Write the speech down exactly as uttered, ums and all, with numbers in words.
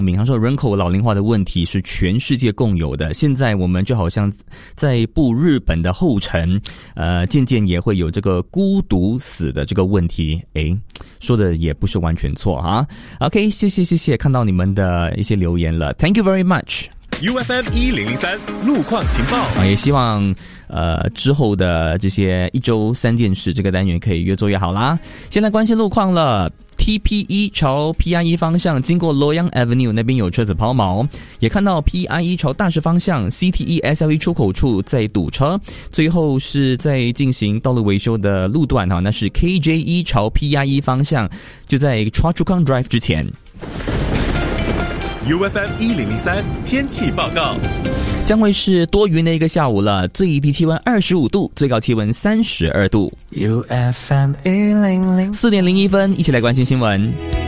闵航说人口老龄化的问题是全世界共有的，现在我们就好像在步日本的后尘，呃，渐渐也会有这个孤独死的这个问题。诶，说的也不是完全错哈。OK， 谢谢谢谢，看到你们的一些留言了 ，Thank you very much。U F M 一零零三路况情报啊，也希望呃之后的这些一周三件事这个单元可以越做越好啦。现在关心路况了。T P E 朝 P I E 方向经过 Loyang Avenue 那边有车子抛锚，也看到 P I E 朝大石方向 C T E S L E 出口处在堵车，最后是在进行道路维修的路段，那是 K J E 朝 P I E 方向，就在 Choa Chu Kang Drive 之前。 U F M 一零零三天气报告， 将会是多云的一个下午了，最低气温二十五度，最高气温三十二度。 U F M 一零零四点零一分，一起来关心新闻。